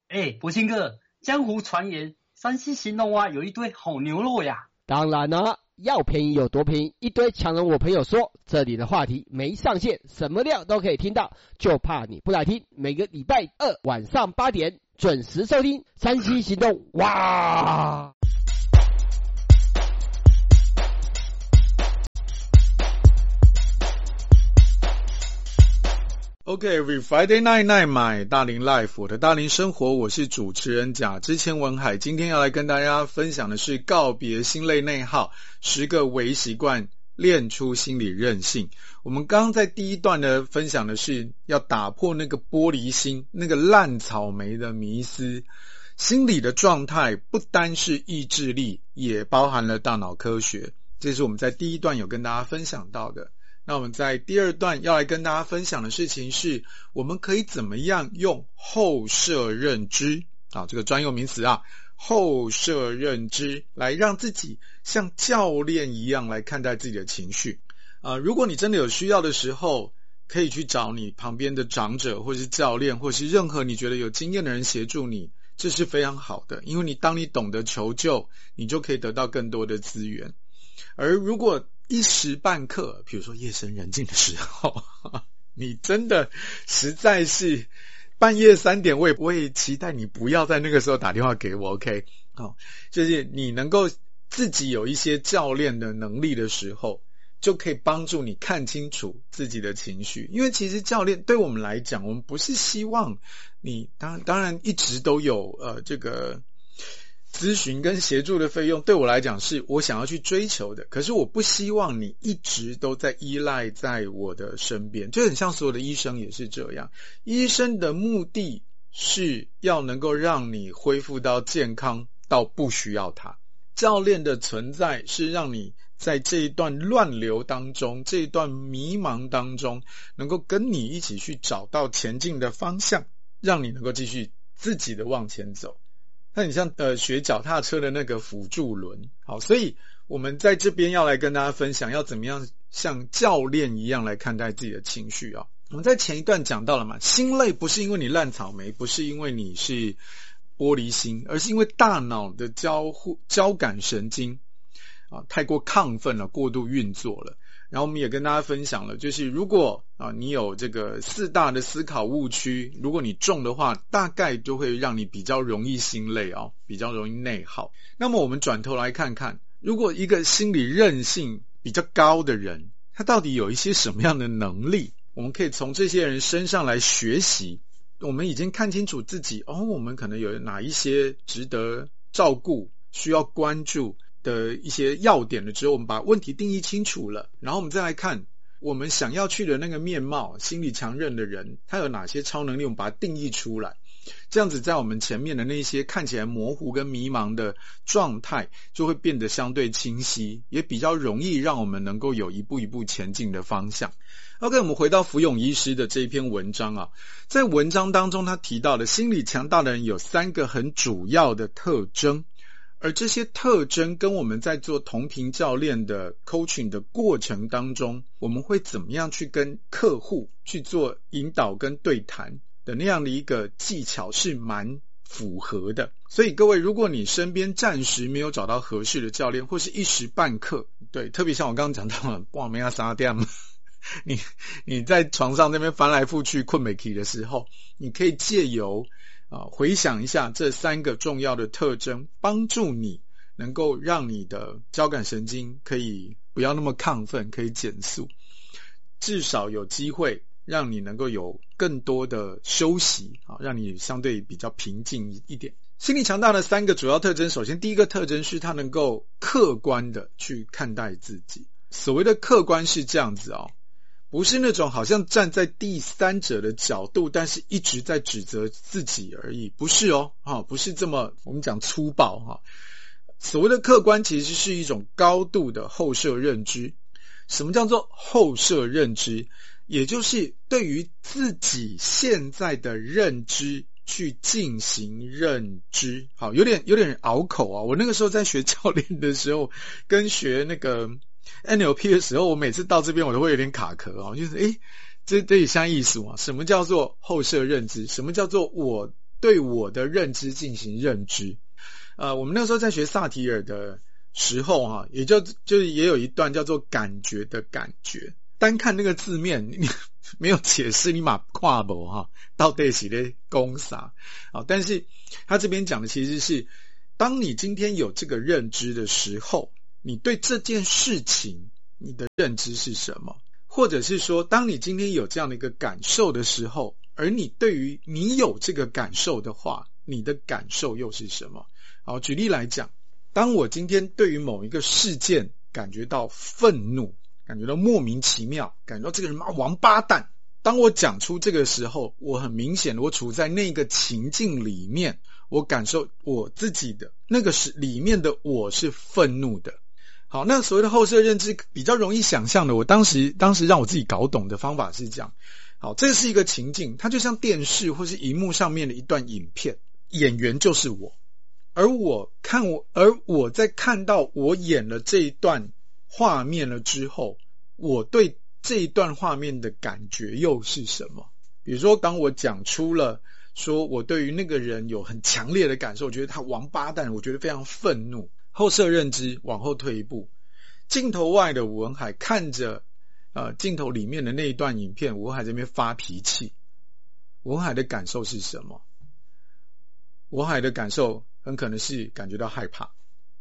博兴哥，江湖传言山西兴隆啊有一堆好牛肉呀。 当然啦，要便宜有多便宜，一堆强人我朋友说，这里的话题没上限，什么料都可以听到，就怕你不来听。每个礼拜二晚上8点准时收听山西行动。哇 ！OK，Every Friday night 买大龄 Life， 我的大龄生活，我是主持人贾之谦文海。今天要来跟大家分享的是告别心累内耗，10个微习惯练出心理韧性。我们刚刚在第一段呢分享的是要打破那个玻璃心，那个烂草莓的迷思。心理的状态不单是意志力，也包含了大脑科学，这是我们在第一段有跟大家分享到的。那我们在第二段要来跟大家分享的事情是，我们可以怎么样用后设认知这个专有名词后设认知来让自己像教练一样来看待自己的情绪如果你真的有需要的时候，可以去找你旁边的长者或是教练，或是任何你觉得有经验的人协助你，这是非常好的，因为当你懂得求救，你就可以得到更多的资源。而如果一时半刻，比如说夜深人静的时候你真的实在是半夜3点，我也期待你不要在那个时候打电话给我 OK 就是你能够自己有一些教练的能力的时候，就可以帮助你看清楚自己的情绪。因为其实教练对我们来讲，我们不是希望你当然一直都有这个咨询跟协助的费用，对我来讲是我想要去追求的，可是我不希望你一直都在依赖在我的身边，就很像所有的医生也是这样。医生的目的是要能够让你恢复到健康到不需要他，教练的存在是让你在这一段乱流当中，这一段迷茫当中，能够跟你一起去找到前进的方向，让你能够继续自己的往前走。那你像学脚踏车的那个辅助轮，好，所以我们在这边要来跟大家分享要怎么样像教练一样来看待自己的情绪我们在前一段讲到了嘛，心累不是因为你烂草莓，不是因为你是玻璃心，而是因为大脑的交感神经太过亢奋了，过度运作了。然后我们也跟大家分享了，就是如果你有这个4大的思考误区，如果你中的话，大概就会让你比较容易心累比较容易内耗。那么我们转头来看看，如果一个心理韧性比较高的人，他到底有一些什么样的能力，我们可以从这些人身上来学习。我们已经看清楚自己我们可能有哪一些值得照顾需要关注的一些要点了之后，我们把问题定义清楚了，然后我们再来看我们想要去的那个面貌，心理强韧的人他有哪些超能力，我们把它定义出来，这样子在我们前面的那些看起来模糊跟迷茫的状态就会变得相对清晰，也比较容易让我们能够有一步一步前进的方向。OK， 我们回到福永医师的这一篇文章在文章当中他提到的心理强大的人有3个很主要的特征，而这些特征跟我们在做同频教练的 coaching 的过程当中，我们会怎么样去跟客户去做引导跟对谈的那样的一个技巧是蛮符合的。所以各位，如果你身边暂时没有找到合适的教练，或是一时半刻，对，特别像我刚刚讲到了哇没要杀掉你在床上那边翻来覆去困没起的时候，你可以借由回想一下这3个重要的特征，帮助你能够让你的交感神经可以不要那么亢奋，可以减速，至少有机会让你能够有更多的休息让你相对比较平静一点。心理强大的3个主要特征，首先第一个特征是他能够客观的去看待自己。所谓的客观是这样子不是那种好像站在第三者的角度，但是一直在指责自己而已，不是不是这么我们讲粗暴所谓的客观其实是一种高度的后设认知。什么叫做后设认知？也就是对于自己现在的认知去进行认知。好，有点拗口我那个时候在学教练的时候跟学那个NLP 的时候，我每次到这边我都会有点卡壳就是这也像艺术什么叫做后设认知？什么叫做我对我的认知进行认知。我们那时候在学萨提尔的时候也就是也有一段叫做感觉的感觉，单看那个字面你没有解释，你嘛看不到底是在讲啥。但是他这边讲的其实是，当你今天有这个认知的时候，你对这件事情你的认知是什么，或者是说当你今天有这样的一个感受的时候，而你对于你有这个感受的话，你的感受又是什么。好，举例来讲，当我今天对于某一个事件感觉到愤怒，感觉到莫名其妙，感觉到这个人王八蛋，当我讲出这个时候，我很明显的我处在那个情境里面，我感受我自己的那个是里面的我是愤怒的。好，那所谓的后设认知比较容易想象的，我当时让我自己搞懂的方法是这样。好，这是一个情境，它就像电视或是荧幕上面的一段影片，演员就是我，而我在看到我演了这一段画面了之后，我对这一段画面的感觉又是什么？比如说当我讲出了说我对于那个人有很强烈的感受，我觉得他王八蛋，我觉得非常愤怒，后设认知往后退一步，镜头外的吴文海看着镜头里面的那一段影片，吴文海这边发脾气，吴文海的感受是什么？吴文海的感受很可能是感觉到害怕。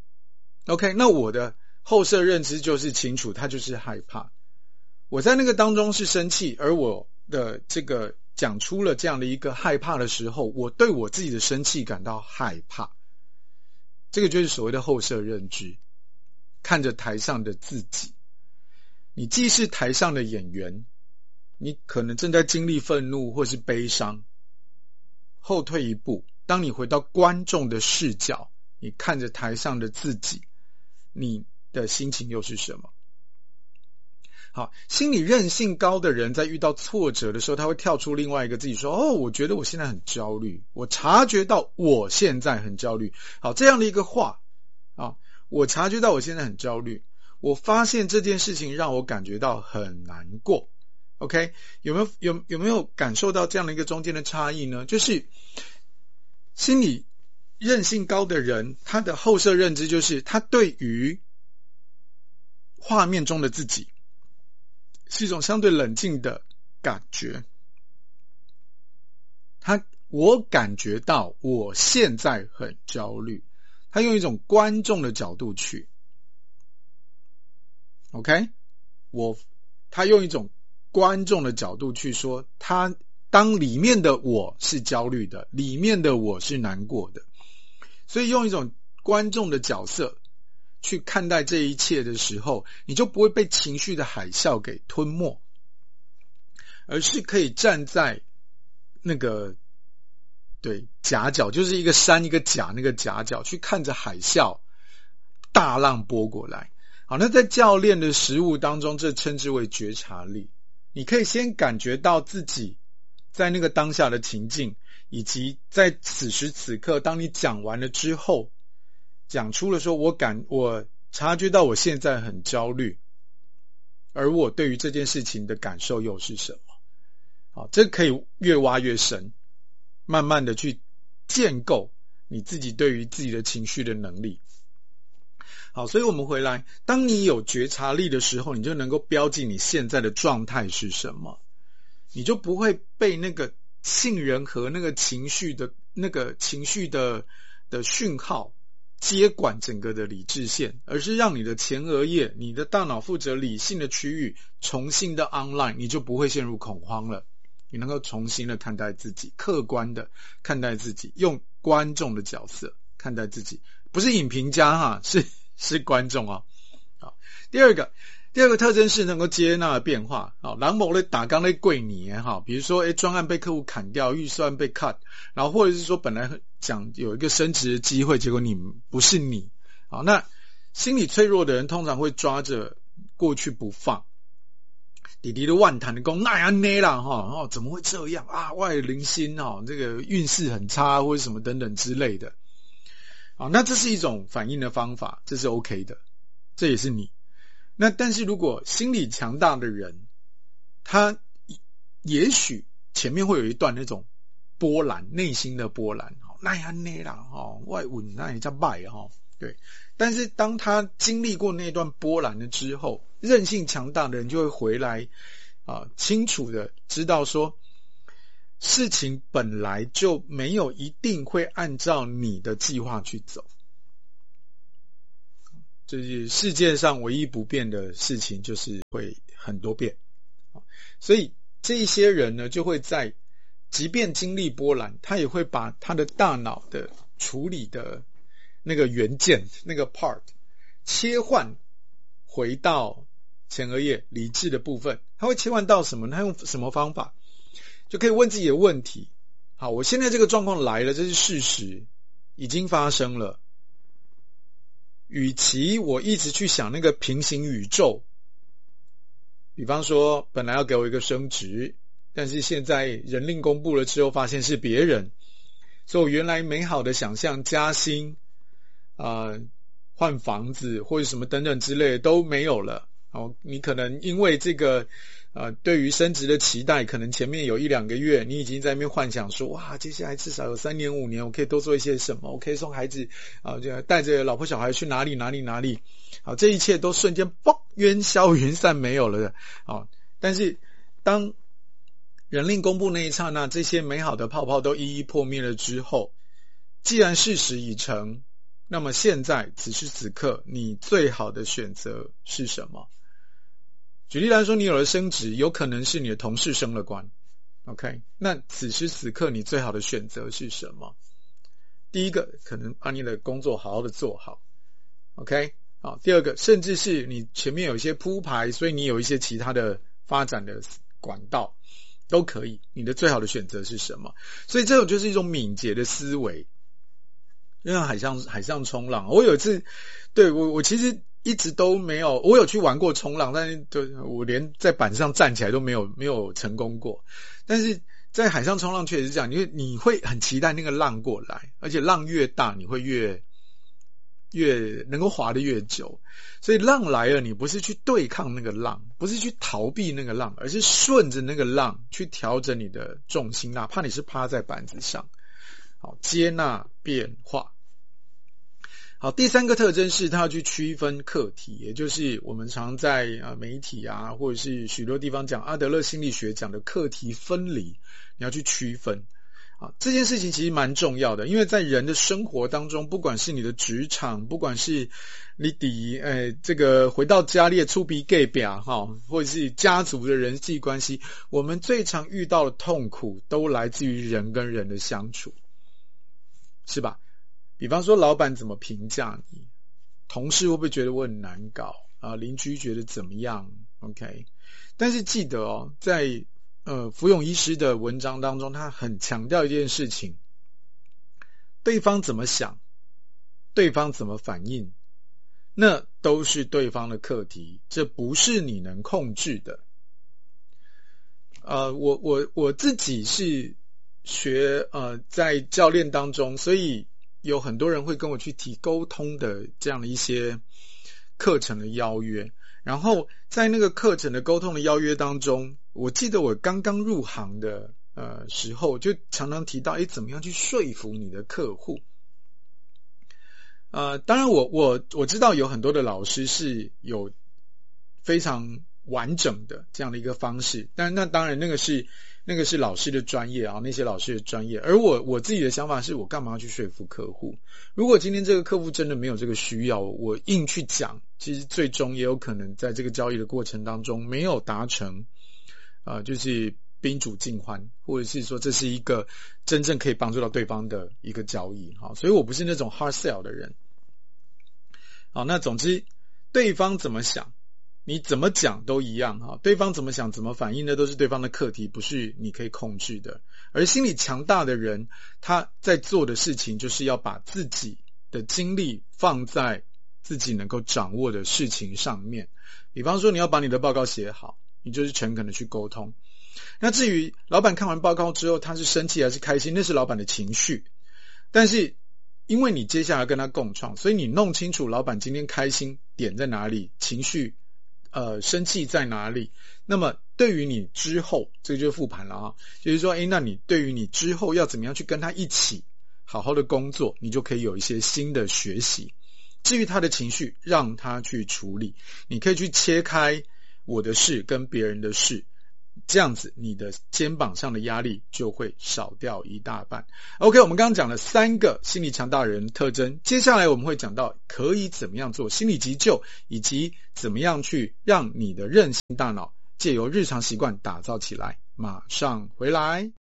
OK， 那我的后设认知就是清楚，他就是害怕。我在那个当中是生气，而我的这个讲出了这样的一个害怕的时候，我对我自己的生气感到害怕，这个就是所谓的后设认知。看着台上的自己，你既是台上的演员，你可能正在经历愤怒或是悲伤，后退一步，当你回到观众的视角，你看着台上的自己，你的心情又是什么？好，心理韧性高的人在遇到挫折的时候，他会跳出另外一个自己说，我觉得我现在很焦虑，我察觉到我现在很焦虑。好，这样的一个话我察觉到我现在很焦虑，我发现这件事情让我感觉到很难过。 OK， 有没有感受到这样的一个中间的差异呢？就是心理韧性高的人，他的后设认知就是他对于画面中的自己是一种相对冷静的感觉，我感觉到我现在很焦虑，他用一种观众的角度去 OK， 他用一种观众的角度去说，他当里面的我是焦虑的，里面的我是难过的，所以用一种观众的角色去看待这一切的时候，你就不会被情绪的海啸给吞没，而是可以站在那个夹角，就是一个山一个甲那个夹角，去看着海啸大浪拨过来。好，那在教练的实务当中，这称之为觉察力。你可以先感觉到自己在那个当下的情境，以及在此时此刻当你讲完了之后，讲出了说我察觉到我现在很焦虑，而我对于这件事情的感受又是什么。好，这可以越挖越深，慢慢的去建构你自己对于自己的情绪的能力。好，所以我们回来，当你有觉察力的时候，你就能够标记你现在的状态是什么，你就不会被那个杏仁核那个情绪的讯号接管整个的理智线，而是让你的前额叶，你的大脑负责理性的区域重新的 online， 你就不会陷入恐慌了，你能够重新的看待自己，客观的看待自己，用观众的角色看待自己，不是影评家是观众好，第二个特征是能够接纳变化。好，人某咧打工咧过年比如说专案被客户砍掉，预算被 cut， 然后或者是说本来讲有一个升职的机会，结果不是你。好，那心理脆弱的人通常会抓着过去不放，弟弟的万谈的说那样呢啦怎么会这样啊，我的零星这个运势很差或者什么等等之类的。好，那这是一种反应的方法，这是 OK 的，这也是你。那但是如果心理强大的人，他也许前面会有一段那种波澜，内心的波澜，那样那啦外稳那也叫败对。但是当他经历过那段波澜了之后，韧性强大的人就会回来清楚的知道说，事情本来就没有一定会按照你的计划去走，就是世界上唯一不变的事情就是会很多变。所以这一些人呢，就会在即便经历波澜，他也会把他的大脑的处理的那个元件那个 part 切换回到前额叶理智的部分。他会切换到什么？他用什么方法？就可以问自己的问题。好，我现在这个状况来了，这是事实，已经发生了。与其我一直去想那个平行宇宙，比方说本来要给我一个升职，但是现在人令公布了之后发现是别人，所以我原来美好的想象加薪换房子或者什么等等之类的都没有了。你可能因为这个对于升职的期待，可能前面有1-2个月你已经在那边幻想说，哇，接下来至少有3年5年我可以多做一些什么，我可以送孩子带着老婆小孩去哪里，好，这一切都瞬间嘣烟消云散没有了但是当人令公布那一刹那，这些美好的泡泡都一一破灭了之后，既然事实已成，那么现在此时此刻你最好的选择是什么？举例来说，你有了升职，有可能是你的同事升了官 OK， 那此时此刻你最好的选择是什么？第一个可能把你的工作好好的做好 OK， 好，第二个甚至是你前面有一些铺排，所以你有一些其他的发展的管道都可以，你的最好的选择是什么？所以这种就是一种敏捷的思维，就像海上冲浪。我有一次对我其实一直都没有，我有去玩过冲浪，但是我连在板上站起来都没有成功过。但是在海上冲浪确实是这样，你会很期待那个浪过来，而且浪越大你会越能够滑得越久。所以浪来了，你不是去对抗那个浪，不是去逃避那个浪，而是顺着那个浪去调整你的重心，哪怕你是趴在板子上。好，接纳变化。好，第三个特征是他要去区分课题，也就是我们常在媒体或者是许多地方讲阿德勒心理学讲的课题分离，你要去区分。这件事情其实蛮重要的，因为在人的生活当中，不管是你的职场，不管是你这个回到家里出鼻 gay 表或者是家族的人际关系，我们最常遇到的痛苦都来自于人跟人的相处，是吧？比方说老板怎么评价你，同事会不会觉得我很难搞邻居觉得怎么样 OK。 但是记得在福永医师的文章当中，他很强调一件事情，对方怎么想，对方怎么反应，那都是对方的课题，这不是你能控制的。我自己是学在教练当中，所以有很多人会跟我去提沟通的这样的一些课程的邀约，然后在那个课程的沟通的邀约当中，我记得我刚刚入行的时候，就常常提到怎么样去说服你的客户。当然我知道有很多的老师是有非常完整的这样的一个方式，但那当然那个是老师的专业那些老师的专业，而我自己的想法是，我干嘛要去说服客户？如果今天这个客户真的没有这个需要，我硬去讲，其实最终也有可能在这个交易的过程当中没有达成就是宾主尽欢，或者是说这是一个真正可以帮助到对方的一个交易。好，所以我不是那种 hard sell 的人。好，那总之对方怎么想你怎么讲都一样对方怎么想怎么反应的都是对方的课题，不是你可以控制的。而心理强大的人，他在做的事情就是要把自己的精力放在自己能够掌握的事情上面。比方说你要把你的报告写好，你就是诚恳的去沟通。那至于老板看完报告之后他是生气还是开心，那是老板的情绪，但是因为你接下来跟他共创，所以你弄清楚老板今天开心点在哪里，情绪生气在哪里，那么对于你之后，这个就是复盘了啊，就是说，那你对于你之后要怎么样去跟他一起好好的工作，你就可以有一些新的学习。至于他的情绪，让他去处理，你可以去切开我的事跟别人的事，这样子你的肩膀上的压力就会少掉一大半。 OK， 我们刚刚讲了3个心理强大人的特征，接下来我们会讲到可以怎么样做心理急救，以及怎么样去让你的韧性大脑借由日常习惯打造起来。马上回来。